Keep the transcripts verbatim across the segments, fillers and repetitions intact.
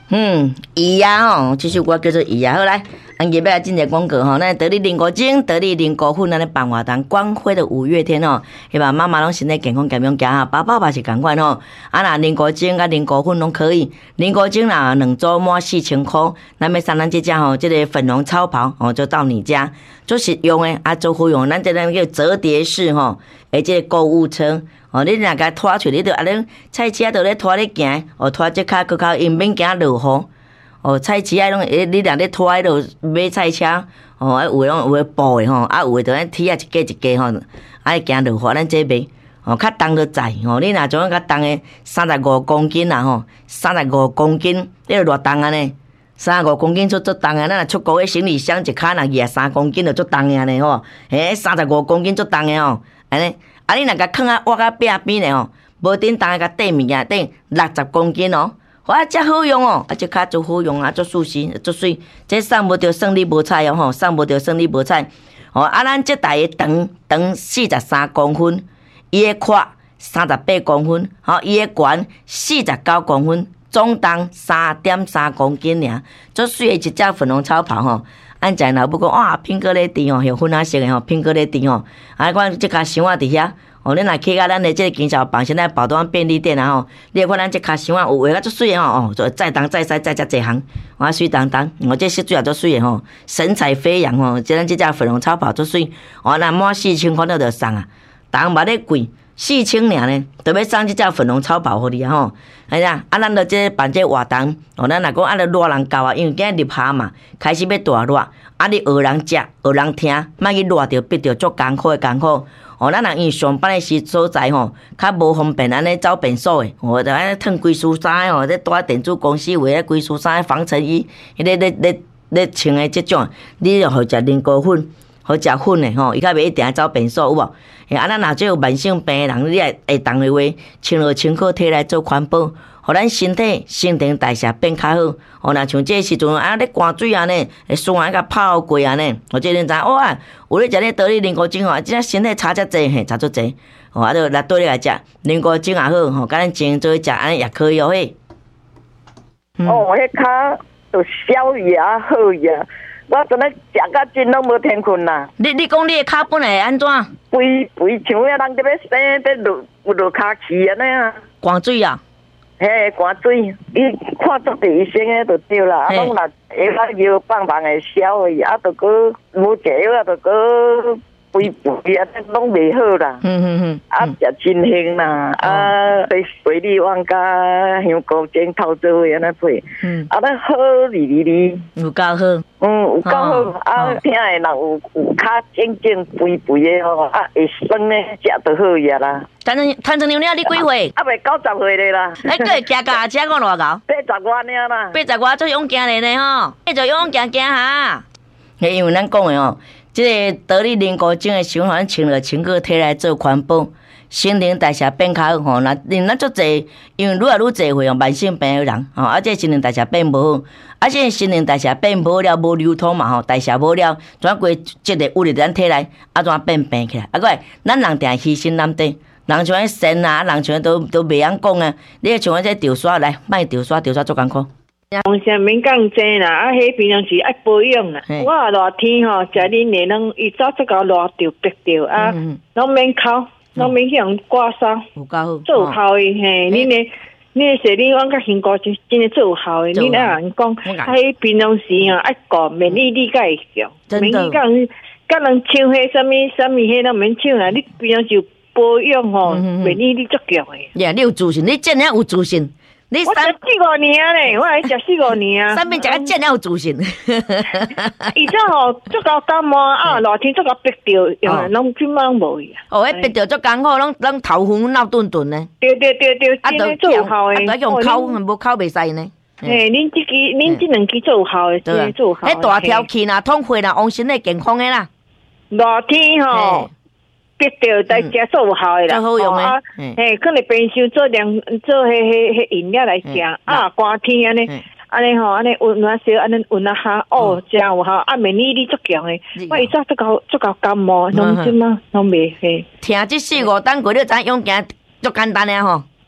嗯，伊呀吼，这首歌叫做伊呀。好来，俺今要进个广告吼，咱得力灵果精、得力灵果粉，咱咧办活动，光辉的五月天吼，希望妈妈拢身体健康、健康行啊，爸爸嘛是共款吼。啊那灵果精甲灵果粉拢可以，灵果精啦两组满四千块，咱要送咱这只吼，这个粉红超跑哦，就到你家，做实用诶，啊做好用，咱这个叫折叠式吼，诶，这个购物车。哦，你若甲拖出，你着啊，恁菜市仔着咧拖咧行，哦，拖这骹搁较因免惊落雨。哦，菜市仔拢，诶，你若咧拖迄落买菜车，哦，啊有诶拢有诶布诶吼，啊有诶着咱铁啊一架一架吼，啊会惊落雨，咱这卖，哦，较重着载，吼，你若种较重诶，三十五公斤啦吼，三十五公斤，你着偌重安尼，三十五公斤足足重诶，咱若出国诶行李箱一骹若举三公斤着足重诶安尼吼，嘿，三十五公斤足重诶吼，安尼。啊！你若甲放啊，挖啊壁边咧吼，无顶当甲缀物件，顶六十公斤哦，哇，遮好用哦，啊，这卡足好用啊，足舒适，足水，这送无着算你无彩哦吼，送无着算你无彩，哦，啊，咱这台的长长四十三公分，伊的宽三十八公分，吼，伊的悬四十九公分，总重三点三公斤尔，足水的一只粉红超跑吼。咱在老母讲哇，苹果咧甜哦，有粉红色的吼，苹果咧甜哦。啊，看这卡箱仔伫遐，哦，你若去到咱的这个经销房，现在宝东便利店啊吼，你会看咱这卡箱仔有画啊足水的吼，哦，就再重再塞再遮济项，哇，水当当，哦，这是最后足水的吼，神采飞扬吼，即咱这只粉红超跑足水，哦，那满四千块了就送啊，逐项嘛咧贵。四千尔呢，特别送这只粉红超跑互你啊吼，哎呀，啊咱着这办这活动，哦，咱若讲啊着热人够啊，因为今日入夏嘛，开始要大热，啊你学人食，学人听，莫去热着逼着足艰苦的艰苦，哦，咱若因为上班的时所在吼，较无方便安尼走便所的，哦，着安尼脱规束衫吼，咧带电子公司为咧规束衫防尘衣，迄个咧咧咧穿的即种，你着互食灵果粉。好食粉的吼，伊较袂一定走便所有无？诶，啊，咱若做有慢性病的人，你会会当的话，穿落穿好摕来做环保，互咱身体新陈代谢变较好。哦，若像这时阵啊，咧寒水安尼，会顺啊甲泡过安尼，或者恁知哇，有咧食咧得力灵果精吼，即个身体差遮济嘿，差足济。哦，啊，着来倒咧来食灵果精也好，吼，甲咱精做食安尼也可以哦嘿。 嗯、哦，迄骹着消牙好牙。我真诶食甲真拢无天困啦！ 你你讲你诶骹本会安怎？ 肥肥像遐人伫要生，伫落有落骹气安尼啊！ 寒水啊！ 嘿，寒水，伊看足地医生诶就对啦，啊，拢若下骹药棒棒会消诶，啊，着搁无食药啊，着搁肥肥啊，拢袂好啦。嗯嗯嗯。啊，食真香啦，啊，对水里旺甲香菇精透做伙安尼配，嗯，啊，咱好哩哩哩， 有够好。 嗯，有够好，啊，听诶人有有较正正肥肥诶吼，啊，会酸诶，食着好呀啦。 谭成谭成娘娘，你几岁？ 啊，袂九十岁咧啦。 哎，佫会行家车讲偌高？ 八十外尔啦。 八十外做勇行咧呢吼，你就勇行行哈。嘿，因为咱讲诶吼，即个得力灵果精诶想法，咱穿落穿过摕来做环保。新陈代谢变较好吼，那因咱足济，因为愈来愈济会有慢性病诶人吼，啊，这新陈代谢变无好，啊，这新陈代谢变无好了，无流通嘛吼，代谢无了，怎规即个物质咱体内啊怎变病起来？啊，个咱人定牺牲咱底，人像迄神啊，人像都都袂晓讲啊，你像这潮刷来，莫潮刷，潮刷足艰苦。 讲啥免讲济啦，啊，迄平常时爱保养啦。我啊热天吼，食恁的拢伊早出到热着逼着啊，拢免烤。拢免去用刮痧， 有够好， 做有效诶嘿！恁诶，恁诶说恁往甲香菇真真诶做有效诶。恁啊人讲，啊，迄平常时吼爱顾免疫力较会强，免疫讲甲人唱迄啥物啥物迄拢免唱啦。你平常时保养吼，免疫力足强诶。 呀，你有自信，你真正有自信。你我食四五年咧，我还食四五年啊。 三边食个真了有自信。 伊这吼足够感冒啊，热天足够逼着，用拢即满无去啊。 哦，迄逼着足艰苦，拢拢头昏闹顿顿呢。 对对对对，真诶做有效诶。 啊，用口，无口袂使呢。 嘿，恁即支恁即两支做有效诶，真诶做有效。 迄大条气啦，痛血啦，往身体健康诶啦。 热天吼。逼着在食做有效诶啦， 好用诶。 嘿，可能平常做凉做迄迄迄饮料来食，啊，寒天安尼安尼吼，安尼温暖烧，安尼温啊下，哦，真有效，啊，免疫力足强诶。我以前足够足够感冒，拢即嘛拢袂嘿。 听即四五档过，你知影用行足简单诶吼。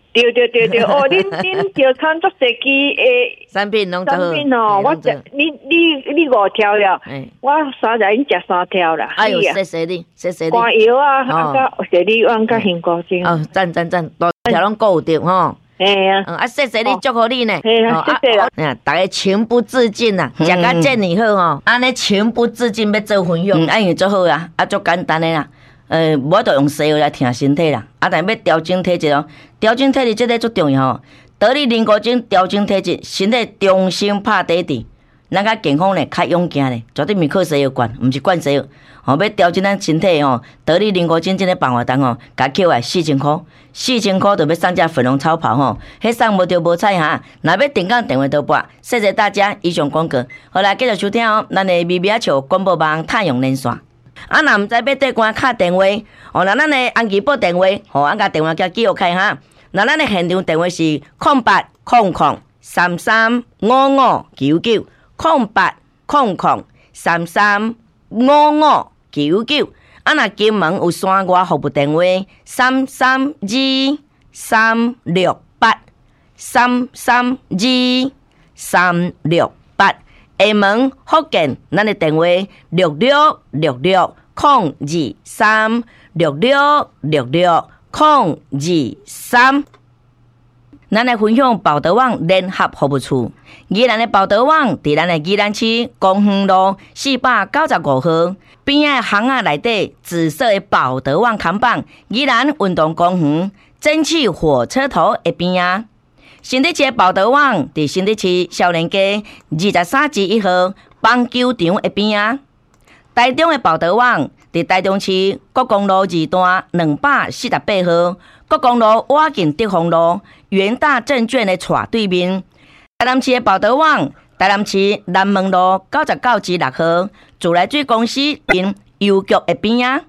对对对对，哦，恁恁就看做设计诶产品拢产品哦，我食你你你五条了，我三日已经食三条啦。 哎呦，谢谢你，谢谢你。 肝油啊，啊个雪梨丸甲杏果精。 哦，赞赞赞，大条拢顾着吼。 哎呀， 啊，谢谢你，祝福你呢。 哎呀，谢谢啦。 哎呀，大家情不自禁呐，食甲这么好吼，安尼情不自禁要做分享，安尼做好啊，啊，足简单的啦。呃，无就用西药来听身体啦，啊，但要调整体质哦，调整体质这个足重要哦。得力灵果精调整体质，身体重新拍底底，咱较健康咧，较勇健咧，绝对毋是靠西药管，毋是管西药。哦，要调整咱身体哦，得力灵果精这个办法当哦，甲扣来四千箍，四千箍就要送只粉红超跑吼，迄送无着无彩哈。若要订购电话倒拨，谢谢大家，以上广告。好来继续收听哦，咱的咪咪仔笑广播网太阳连线。啊，若毋知要对关敲电话，哦，那咱的安吉报电话，吼、哦，俺甲电话叫记录开哈。那咱的现场电话是空八空空三三五五九九，空八空空三三五五九九。啊，若金门有山外服务电话三三二三六八三三二三六八。厦门福建，咱的电话六六六六空二三六六六六空二三。咱来分享报德网联合服务处，宜兰的报德网伫咱的宜兰市公园路四百九十五号边仔巷仔内底紫色的报德网看板，宜兰运动公园蒸汽火车头的边仔。新竹市的报德网伫新竹市少年街二十三至一号棒球场的边仔。台中的报德网伫台中市国公路二段两百四十八号国公路瓦近德丰路元大证券的斜对面。台南市的报德网，台南市南门路九十九至六号自来水公司因邮局的边仔。